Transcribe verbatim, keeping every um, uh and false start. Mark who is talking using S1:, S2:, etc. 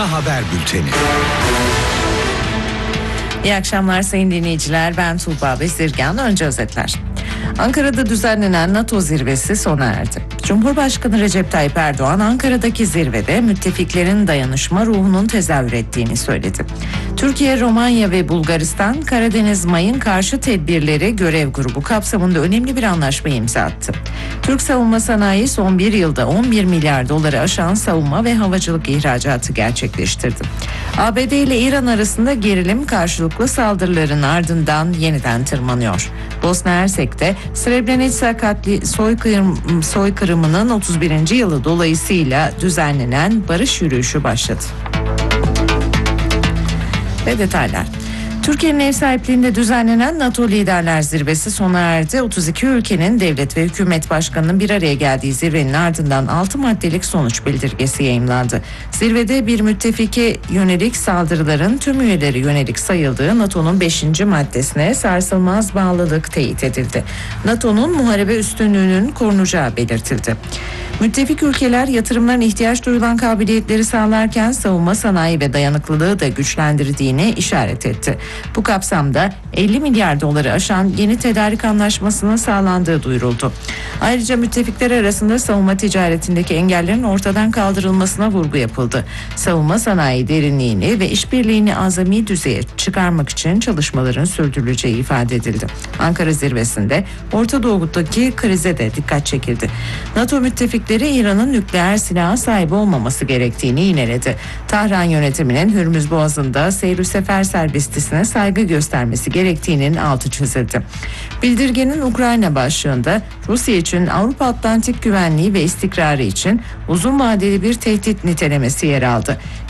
S1: Ana Haber Bülteni.
S2: İyi akşamlar sayın dinleyiciler, ben Tuğba Bezirgan. Önce özetler. Ankara'da düzenlenen NATO zirvesi sona erdi. Cumhurbaşkanı Recep Tayyip Erdoğan Ankara'daki zirvede müttefiklerin dayanışma ruhunun tezahür ettiğini söyledi. Türkiye, Romanya ve Bulgaristan Karadeniz mayın karşı tedbirleri görev grubu kapsamında önemli bir anlaşma imza attı. Türk savunma sanayi son bir yılda on bir milyar doları aşan savunma ve havacılık ihracatı gerçekleştirdi. A B D ile İran arasında gerilim karşılıklı saldırıların ardından yeniden tırmanıyor. Bosna Hersek'te Srebrenica katli soykırım, soykırımının otuz birinci yılı dolayısıyla düzenlenen barış yürüyüşü başladı. Ve detaylar. Türkiye'nin ev sahipliğinde düzenlenen NATO Liderler Zirvesi sona erdi. otuz iki ülkenin devlet ve hükümet başkanının bir araya geldiği zirvenin ardından altı maddelik sonuç bildirgesi yayımlandı. Zirvede bir müttefike yönelik saldırıların tüm üyeleri yönelik sayıldığı NATO'nun beşinci maddesine sarsılmaz bağlılık teyit edildi. NATO'nun muharebe üstünlüğünün korunacağı belirtildi. Müttefik ülkeler yatırımların ihtiyaç duyulan kabiliyetleri sağlarken savunma sanayi ve dayanıklılığı da güçlendirdiğini işaret etti. Bu kapsamda elli milyar doları aşan yeni tedarik anlaşmasının sağlandığı duyuruldu. Ayrıca müttefikler arasında savunma ticaretindeki engellerin ortadan kaldırılmasına vurgu yapıldı. Savunma sanayi derinliğini ve işbirliğini azami düzeye çıkarmak için çalışmaların sürdürüleceği ifade edildi. Ankara zirvesinde Orta Doğu'daki krize de dikkat çekildi. NATO müttefikleri İran'ın nükleer silaha sahip olmaması gerektiğini yineledi. Tahran yönetiminin Hürmüz Boğazı'nda seyir sefer serbestisine saygı göstermesi gerektiğinin altı çizildi. Bildirgenin Ukrayna başlığında Rusya için Avrupa Atlantik güvenliği ve istikrarı için uzun vadeli bir tehdit nitelemesi yer aldı.